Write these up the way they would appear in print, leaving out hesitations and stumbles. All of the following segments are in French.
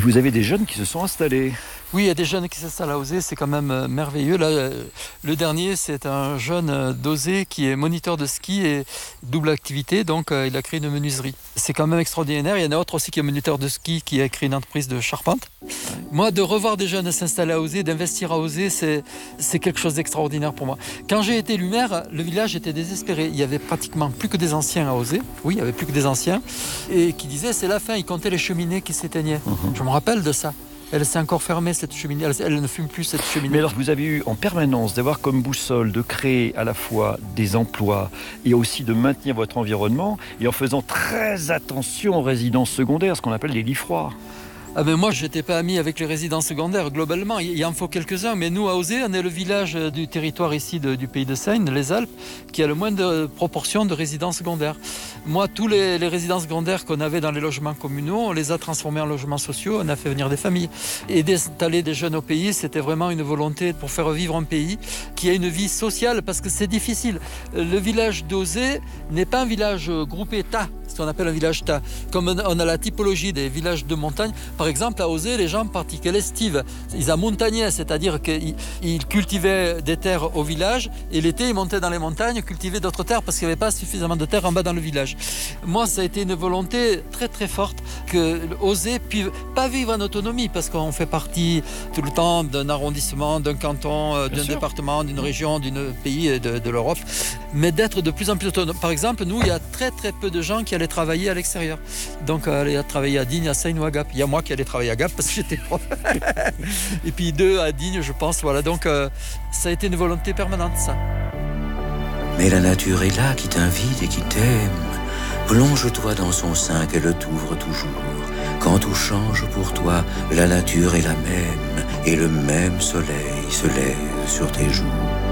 vous avez des jeunes qui se sont installés. Oui, il y a des jeunes qui s'installent à Auzé, c'est quand même merveilleux. Là, le dernier, c'est un jeune d'Auzé qui est moniteur de ski et double activité, donc il a créé une menuiserie. C'est quand même extraordinaire. Il y en a un autre aussi qui est moniteur de ski, qui a créé une entreprise de charpente. Moi, de revoir des jeunes s'installer à Auzé, d'investir à Auzé, c'est quelque chose d'extraordinaire pour moi. Quand j'ai été élu maire, le village était désespéré. Il y avait pratiquement plus que des anciens à Auzé. Oui, il y avait plus que des anciens. Et qui disaient, c'est la fin, ils comptaient les cheminées qui s'éteignaient. Je me rappelle de ça. Elle s'est encore fermée, cette cheminée. Elle ne fume plus, cette cheminée. Mais alors, vous avez eu en permanence d'avoir comme boussole de créer à la fois des emplois et aussi de maintenir votre environnement et en faisant très attention aux résidences secondaires, ce qu'on appelle les lits froids. Ah ben moi, je n'étais pas ami avec les résidents secondaires, globalement. Il en faut quelques-uns, mais nous, à Auzé, on est le village du territoire ici du pays de Seine, les Alpes, qui a le moins de proportion de résidents secondaires. Moi, tous les résidents secondaires qu'on avait dans les logements communaux, on les a transformés en logements sociaux, on a fait venir des familles. Et d'installer des jeunes au pays, c'était vraiment une volonté pour faire vivre un pays qui a une vie sociale, parce que c'est difficile. Le village d'Auzé n'est pas un village groupé tas, ce qu'on appelle un village tas. Comme on a la typologie des villages de montagne, par exemple, à Auzé, les gens pratiquaient l'estive. Ils amontagnaient, c'est-à-dire qu'ils cultivaient des terres au village et l'été, ils montaient dans les montagnes, cultivaient d'autres terres parce qu'il n'y avait pas suffisamment de terre en bas dans le village. Moi, ça a été une volonté très très forte que Auzé puisse pas vivre en autonomie parce qu'on fait partie tout le temps d'un arrondissement, d'un canton, d'un département, d'une région, d'un pays de l'Europe, mais d'être de plus en plus autonome. Par exemple, nous, il y a très très peu de gens qui allaient travailler à l'extérieur. Donc, aller travailler à Digne, à Seine ou à Gap. Il y a moi qui allais travailler à Gap parce que j'étais prof. Et puis 2 à Digne, je pense. Voilà. Donc, ça a été une volonté permanente, ça. Mais la nature est là qui t'invite et qui t'aime. Plonge-toi dans son sein qu'elle t'ouvre toujours. Quand tout change pour toi, la nature est la même et le même soleil se lève sur tes joues.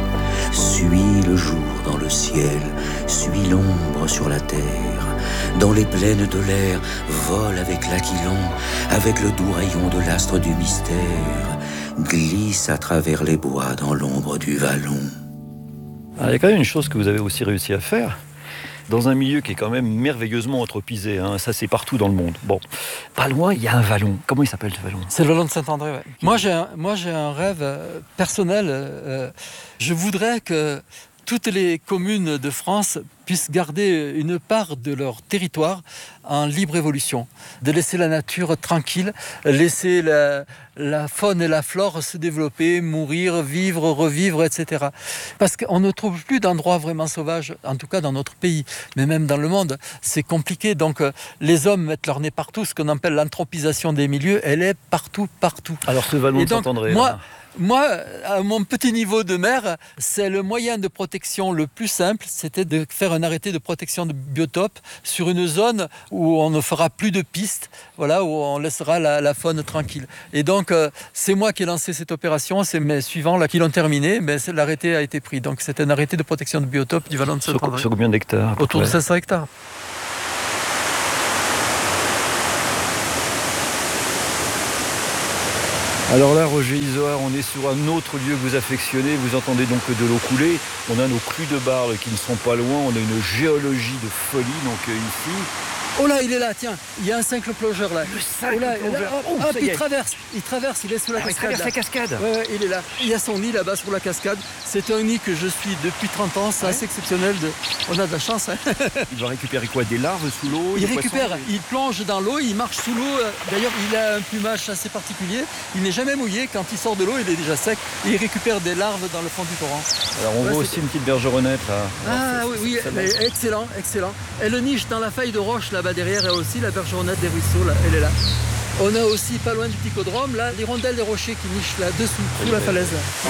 Suis le jour dans le ciel, suis l'ombre sur la terre. Dans les plaines de l'air, vole avec l'aquilon, avec le doux rayon de l'astre du mystère. Glisse à travers les bois dans l'ombre du vallon. Alors, il y a quand même une chose que vous avez aussi réussi à faire, dans un milieu qui est quand même merveilleusement anthropisé, hein. Ça c'est partout dans le monde. Bon, pas loin, il y a un vallon. Comment il s'appelle ce vallon ? C'est le vallon de Saint-André, ouais. Moi j'ai un rêve personnel. Je voudrais que toutes les communes de France puissent garder une part de leur territoire en libre évolution, de laisser la nature tranquille, laisser la faune et la flore se développer, mourir, vivre, revivre, etc. Parce qu'on ne trouve plus d'endroits vraiment sauvages, en tout cas dans notre pays, mais même dans le monde, c'est compliqué. Donc les hommes mettent leur nez partout, ce qu'on appelle l'anthropisation des milieux, elle est partout. Alors ce vallon de Saint-André... Moi, à mon petit niveau de maire, c'est le moyen de protection le plus simple, c'était de faire un arrêté de protection de biotope sur une zone où on ne fera plus de pistes, voilà, où on laissera la faune tranquille. Et donc, c'est moi qui ai lancé cette opération, c'est mes suivants là, qui l'ont terminé, mais l'arrêté a été pris. Donc, c'est un arrêté de protection de biotope du vallon de Saint-André. Sur combien d'hectares ? Autour de 500 hectares. Alors là, Roger Isoard, on est sur un autre lieu que vous affectionnez. Vous entendez donc de l'eau couler. On a nos crues de Barle qui ne sont pas loin. On a une géologie de folie donc ici. Oh là, il est là, tiens, il y a un cinq-plongeur là. Le cinq-plongeur. Il traverse, il est sous la cascade. Il traverse la cascade. Ouais, il est là. Il y a son nid là-bas sur la cascade. C'est un nid que je suis depuis 30 ans, c'est assez exceptionnel. On a de la chance. Hein. Il va récupérer quoi ? Des larves sous l'eau ? Il plonge dans l'eau, il marche sous l'eau. D'ailleurs, il a un plumage assez particulier. Il n'est jamais mouillé. Quand il sort de l'eau, il est déjà sec. Et il récupère des larves dans le fond du torrent. Alors on voit aussi une petite bergeronnette là. Ah oui, excellent. Elle niche dans la faille de roche là-bas derrière, et aussi la bergeronnette des ruisseaux, là, elle est là. On a aussi, pas loin du Picodrome, là, l'hirondelle des rochers qui nichent là-dessous, sous la falaise. Là.